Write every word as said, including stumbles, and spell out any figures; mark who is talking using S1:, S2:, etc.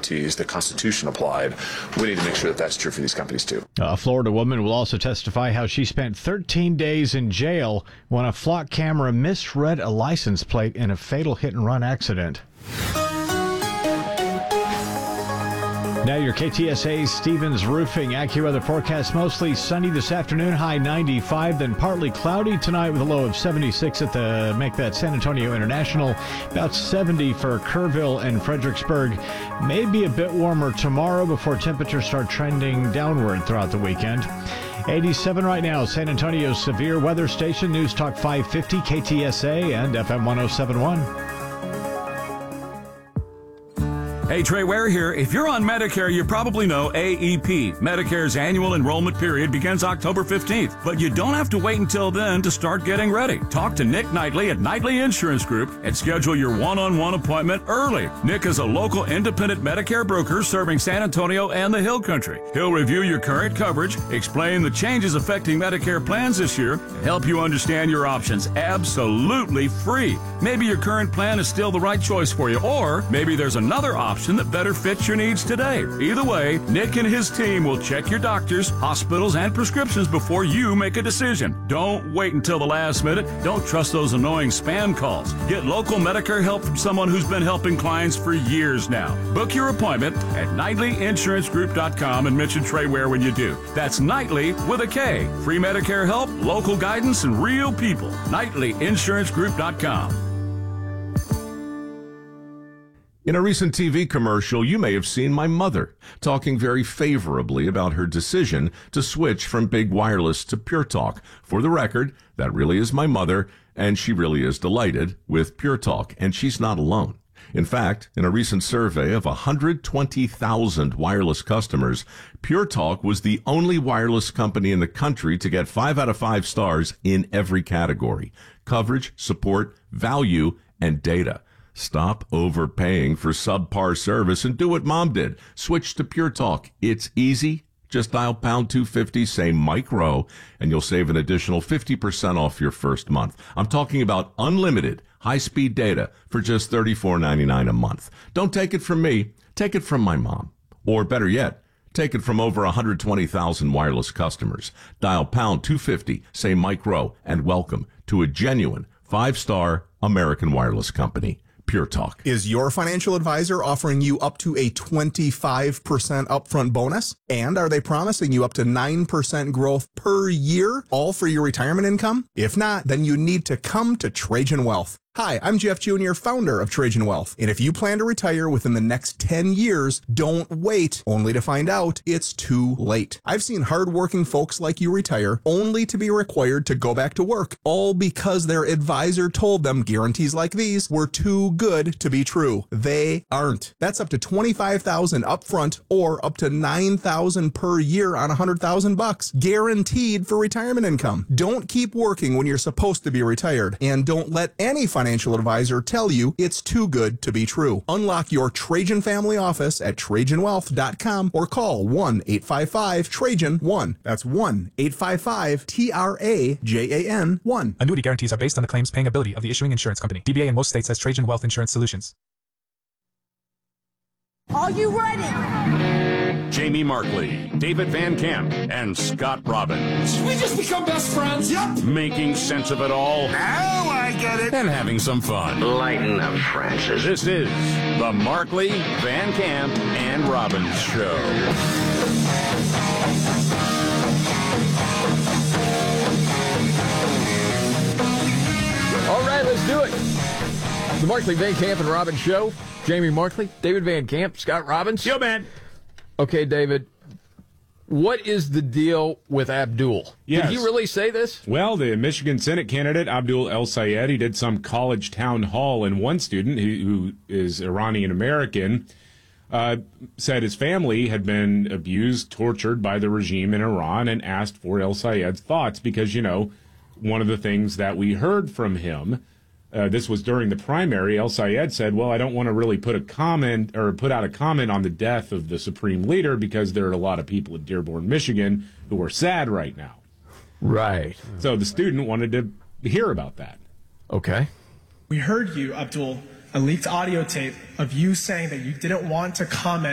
S1: guarantees, the Constitution applied. We need to make sure that that's true for these companies, too.
S2: A Florida woman will also testify how she spent thirteen days in jail when a flock camera misread a license plate in a fatal hit-and-run accident. Now your K T S A Stevens Roofing AccuWeather forecast. Mostly sunny this afternoon, high ninety-five, then partly cloudy tonight with a low of seventy-six at the, make that San Antonio International. About seventy for Kerrville and Fredericksburg. Maybe a bit warmer tomorrow before temperatures start trending downward throughout the weekend. eighty-seven right now, San Antonio's severe weather station, News Talk five fifty, K T S A, and F M one oh seven point one.
S3: Hey, Trey Ware here. If you're on Medicare, you probably know A E P. Medicare's annual enrollment period begins October fifteenth, but you don't have to wait until then to start getting ready. Talk to Nick Knightley at Knightley Insurance Group and schedule your one-on-one appointment early. Nick is a local independent Medicare broker serving San Antonio and the Hill Country. He'll review your current coverage, explain the changes affecting Medicare plans this year, and help you understand your options absolutely free. Maybe your current plan is still the right choice for you, or maybe there's another option that better fits your needs today. Either way, Nick and his team will check your doctors, hospitals, and prescriptions before you make a decision. Don't wait until the last minute. Don't trust those annoying spam calls. Get local Medicare help from someone who's been helping clients for years now. Book your appointment at Knightley Insurance Group dot com and mention Trey Ware when you do. That's Knightley with a K. Free Medicare help, local guidance, and real people. Knightley Insurance Group dot com.
S4: In a recent T V commercial, you may have seen my mother talking very favorably about her decision to switch from Big Wireless to Pure Talk. For the record, that really is my mother, and she really is delighted with Pure Talk, and she's not alone. In fact, in a recent survey of one hundred twenty thousand wireless customers, Pure Talk was the only wireless company in the country to get five out of five stars in every category: coverage, support, value, and data. Stop overpaying for subpar service and do what Mom did. Switch to Pure Talk. It's easy. Just dial pound two fifty, say Mike Rowe, and you'll save an additional fifty percent off your first month. I'm talking about unlimited high-speed data for just thirty-four ninety-nine a month. Don't take it from me. Take it from my mom. Or better yet, take it from over one hundred twenty thousand wireless customers. Dial pound two fifty, say Mike Rowe, and welcome to a genuine five-star American wireless company. Pure Talk.
S5: Is your financial advisor offering you up to a twenty-five percent upfront bonus? And are they promising you up to nine percent growth per year, all for your retirement income? If not, then you need to come to Trajan Wealth. Hi, I'm Jeff Junior, founder of Trajan Wealth. And if you plan to retire within the next ten years, don't wait only to find out it's too late. I've seen hardworking folks like you retire only to be required to go back to work, all because their advisor told them guarantees like these were too good to be true. They aren't. That's up to twenty-five thousand dollars upfront or up to nine thousand dollars per year on one hundred thousand bucks, guaranteed for retirement income. Don't keep working when you're supposed to be retired, and don't let any financial financial advisor tell you it's too good to be true. Unlock your Trajan family office at Trajan Wealth dot com or call one eight five five Trajan one. That's one eight five five T R A J A N one.
S6: Annuity guarantees are based on the claims paying ability of the issuing insurance company. D B A in most states has Trajan Wealth Insurance Solutions.
S7: Are you ready?
S8: Jamie Markley, David Van Camp, and Scott Robbins.
S9: We just become best friends. Yep.
S8: Making sense of it all.
S9: Now I get it.
S8: And having some fun.
S10: Lighten up, Francis.
S8: This is the Markley, Van Camp, and Robbins Show.
S11: All right, let's do it. The Markley, Van Camp, and Robbins Show. Jamie Markley, David Van Camp, Scott Robbins.
S12: Yo, man.
S11: Okay, David, what is the deal with Abdul?
S12: Yes.
S11: Did he really say this?
S12: Well, the Michigan Senate candidate, Abdul El-Sayed, he did some college town hall, and one student who, who is Iranian-American uh, said his family had been abused, tortured by the regime in Iran, and asked for El-Sayed's thoughts because, you know, one of the things that we heard from him, Uh, this was during the primary, El-Sayed said, well, I don't want to really put a comment or put out a comment on the death of the supreme leader because there are a lot of people in Dearborn, Michigan who are sad right now.
S11: Right.
S12: So the student wanted to hear about that.
S11: Okay.
S13: We heard you, Abdul, a leaked audio tape of you saying that you didn't want to comment